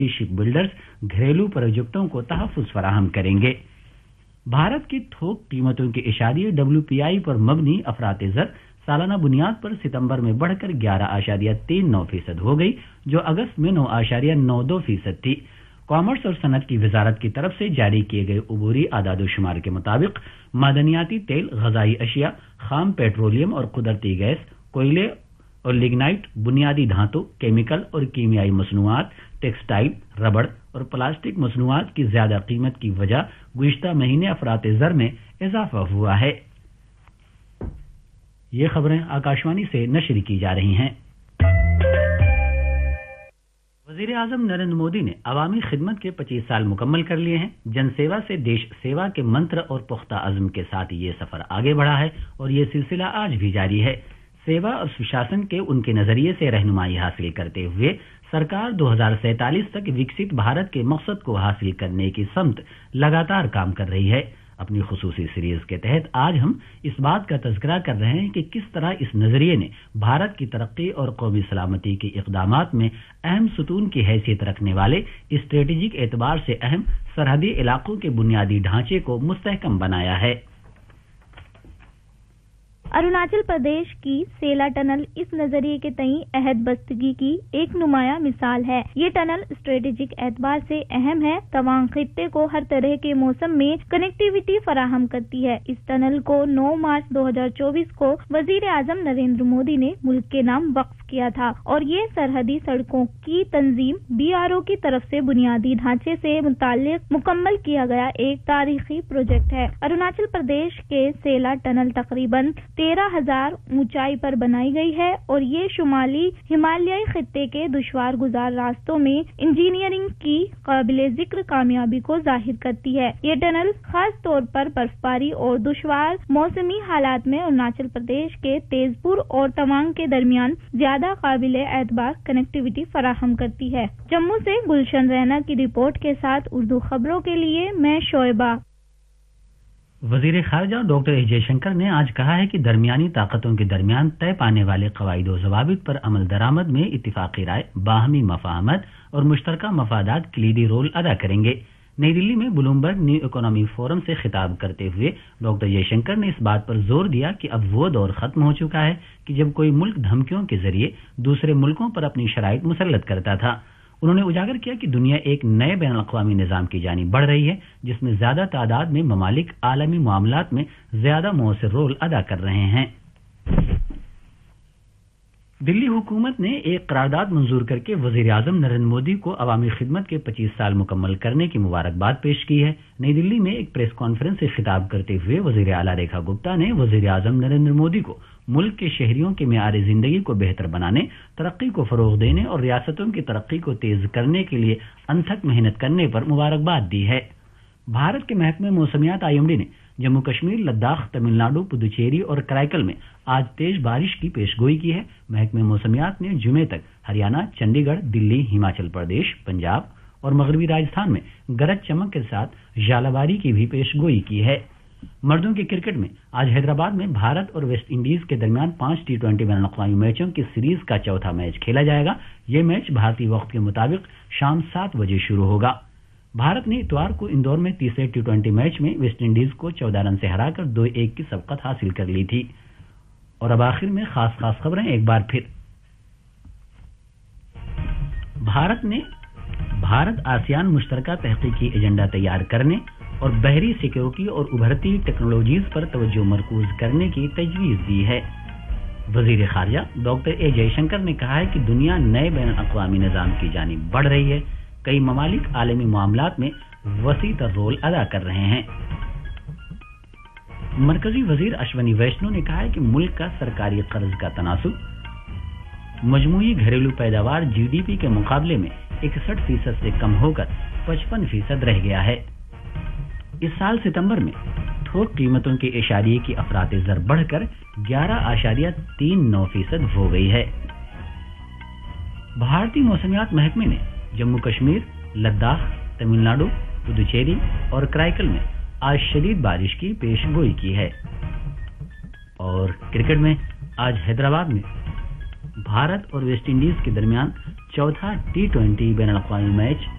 Ship builders घरेलू प्रोजेक्टों को तहफ़्फ़ुज़ फराहम करेंगे। भारत की थोक कीमतों की इशारिये WPI पर मबनी अफरात ज़र सालाना बुनियाद पर सितंबर में बढ़कर 11.39% हो गई, जो अगस्त में 9.92% थी। कॉमर्स और सनत की वजारत की तरफ से जारी किए गए उबूरी आदाद-ओ-शुमार के मुताबिक मादनियाती तेल, ग़ज़ाई अशिया, खाम पेट्रोलियम और कुदरती गैस, कोयले और लिग्नाइट, बुनियादी धातु, केमिकल और कीमियाई मसनूआत, टेक्सटाइल, रबड़ और प्लास्टिक मसनूआत की ज्यादा कीमत की वजह गुज़िश्ता महीने अफरात ज़र में इजाफा हुआ है। ये खबरें आकाशवाणी से नशर की जा रही हैं। वज़ीर आज़म नरेंद्र मोदी ने अवामी खिदमत के 25 साल मुकम्मल कर लिए हैं। जनसेवा से देश सेवा के मंत्र और पुख्ता अज़्म के साथ ये सफर आगे बढ़ा है और ये सिलसिला आज भी जारी है। सेवा और सुशासन के उनके नजरिए से रहनुमाई हासिल करते हुए सरकार 2047 तक विकसित भारत के मकसद को हासिल करने की समत लगातार काम कर रही है। अपनी खुसूसी सीरीज के तहत आज हम इस बात का तज़किरा कर रहे हैं कि किस तरह इस नजरिए ने भारत की तरक्की और कौमी सलामती के इक़दामात में अहम सुतून की हैसियत रखने वाले स्ट्रेटेजिक एतबार से अहम सरहदी इलाकों के बुनियादी ढांचे को मुस्तहकम बनाया है। अरुणाचल प्रदेश की सेला टनल इस नजरिए के तई अहद बस्तगी की एक नुमाया मिसाल है। ये टनल स्ट्रेटेजिक एतबार से अहम है। तवांग खित्ते को हर तरह के मौसम में कनेक्टिविटी फराहम करती है। इस टनल को 9 मार्च 2024 को वजीर आजम नरेंद्र मोदी ने मुल्क के नाम वक्फ किया था और ये सरहदी सड़कों की तंजीम BRO की तरफ से बुनियादी ढांचे से मुताल्लिक मुकम्मल किया गया एक तारीखी प्रोजेक्ट है। अरुणाचल प्रदेश के सेला टनल तकरीबन 13,000 ऊंचाई पर बनाई गई है और ये शुमाली हिमालयी खित्ते के दुश्वार गुजार रास्तों में इंजीनियरिंग की काबिले जिक्र कामयाबी को जाहिर करती है। ये टनल खास तौर पर बर्फबारी और दुश्वार मौसमी हालात में अरुणाचल प्रदेश के तेजपुर और तवांग के दरमियान ज्यादा काबिले एतबार कनेक्टिविटी फराहम करती है। जम्मू से गुलशन रैना की रिपोर्ट के साथ उर्दू खबरों के लिए मैं शोएबा। वजीर खारजा डॉक्टर एस जयशंकर ने आज कहा है कि दरमियानी ताकतों के दरमियान तय पाने वाले कवायद व ज़वाबित पर अमल दरामद में इत्तिफाक़ी राय, बाहमी मफ़ाहमत और मुश्तरका मफादात क्लीदी रोल अदा करेंगे। नई दिल्ली में ब्लूमबर्ग न्यू इकोनॉमी फोरम से खिताब करते हुए डॉक्टर जयशंकर ने इस बात पर जोर दिया कि अब वो दौर खत्म हो चुका है कि जब कोई मुल्क धमकियों के जरिए दूसरे मुल्कों पर अपनी शराइत मुसल्लत करता था। उन्होंने उजागर किया कि दुनिया एक नए बैन अक़वामी निज़ाम की जानिब बढ़ रही है, जिसमें ज्यादा तादाद में ममालिक आलमी मामलात में ज्यादा मौसर रोल अदा कर रहे हैं। दिल्ली हुकूमत ने एक करारदाद मंजूर करके वज़ीर आज़म नरेंद्र मोदी को अवामी खिदमत के 25 साल मुकम्मल करने की मुबारकबाद पेश की है। नई दिल्ली में एक प्रेस कॉन्फ्रेंस से खिताब करते हुए वज़ीर आला रेखा गुप्ता ने वज़ीर आज़म नरेंद्र मोदी को मुल्क के शहरियों के मेयार जिंदगी को बेहतर बनाने, तरक्की को फरोग देने और रियासतों की तरक्की को तेज करने के लिए अनथक मेहनत करने पर मुबारकबाद दी है। भारत के महकमे मौसमियात IMD ने जम्मू कश्मीर, लद्दाख, तमिलनाडु, पुदुचेरी और कराईकल में आज तेज बारिश की पेशगोई की है। महकमे मौसमियात ने जुमे तक हरियाणा, चंडीगढ़, दिल्ली, हिमाचल प्रदेश, पंजाब और मगरबी राजस्थान में गरज चमक के साथ झालावारी की भी पेशगोई की है। मर्दों के क्रिकेट में आज हैदराबाद में भारत और वेस्ट इंडीज के दरमियान 5 T20 बैन अक़वामी मैचों की सीरीज का चौथा मैच खेला जाएगा। ये मैच भारतीय वक्त के मुताबिक शाम 7 बजे शुरू होगा। भारत ने इतवार को इंदौर में तीसरे T20 मैच में वेस्ट इंडीज को 14 रन से हराकर 2-1 की सबकत हासिल कर ली थी। और अब आखिर में खास खबरें एक बार फिर। भारत आसियान मुश्तरका तहकीकी एजेंडा तैयार करने और बहरी सिक्योरिटी और उभरती टेक्नोलॉजीज पर तवज्जो मरकूज करने की तजवीज़ दी है। वजीर खारजा डॉक्टर ए जयशंकर ने कहा है कि दुनिया नए बैन अक़वामी निज़ाम की जानिब बढ़ रही है। कई ममालिक आलमी मामलात में वसी तर रोल अदा कर रहे हैं। मरकजी वजीर अश्वनी वैष्णो ने कहा है कि मुल्क का सरकारी कर्ज का तनासुब मजमूई घरेलू पैदावार GDP के मुकाबले में 61% से कम होकर 55% रह गया है। इस साल सितंबर में थोक कीमतों के इशारिये की अफरात ज़र बढ़कर 11.39% हो गई है। भारतीय मौसमियात महकमे ने जम्मू कश्मीर, लद्दाख, तमिलनाडु, पुदुचेरी और कराईकल में आज शदीद बारिश की पेशगोई की है। और क्रिकेट में आज हैदराबाद में بھارت اور ویسٹ انڈیز کے درمیان چوتھا T20 بین الاقوامی میچ